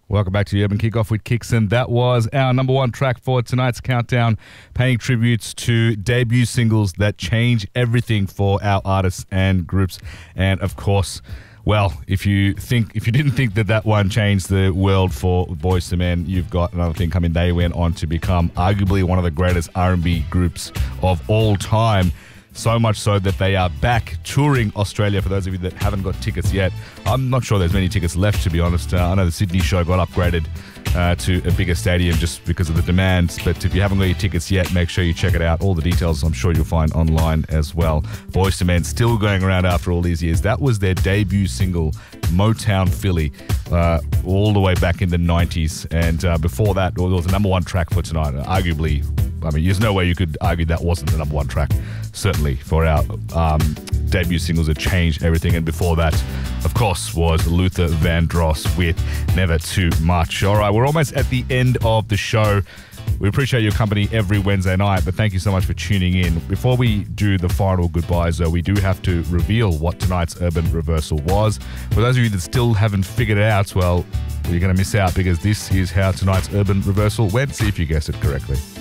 Welcome back to the Urban Kickoff with Kixon. That was our number one track for tonight's countdown, paying tributes to debut singles that change everything for our artists and groups. And of course, well, if you didn't think that one changed the world for Boyz II Men, you've got another thing coming. They went on to become arguably one of the greatest R&B groups of all time. So much so that they are back touring Australia. For those of you that haven't got tickets yet, I'm not sure there's many tickets left, to be honest. I know the Sydney show got upgraded to a bigger stadium just because of the demand. But if you haven't got your tickets yet, make sure you check it out. All the details I'm sure you'll find online as well. Boyz II Men still going around after all these years. That was their debut single, Motown Philly, all the way back in the 90s. And before that, it was the number one track for tonight. Arguably, I mean, there's no way you could argue that wasn't the number one track, certainly, for our debut singles that changed everything. And before that, of course, was Luther Vandross with Never Too Much. All right, we're almost at the end of the show. We appreciate your company every Wednesday night, but thank you so much for tuning in. Before we do the final goodbyes, though, we do have to reveal what tonight's Urban Reversal was. For those of you that still haven't figured it out, well, you're going to miss out because this is how tonight's Urban Reversal went. See if you guessed it correctly.